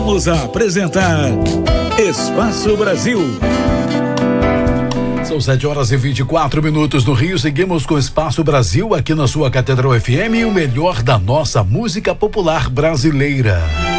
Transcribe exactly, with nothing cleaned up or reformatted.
Vamos apresentar Espaço Brasil. São sete horas e vinte e quatro minutos no Rio. Seguimos com Espaço Brasil aqui na sua Catedral F M e o melhor da nossa música popular brasileira.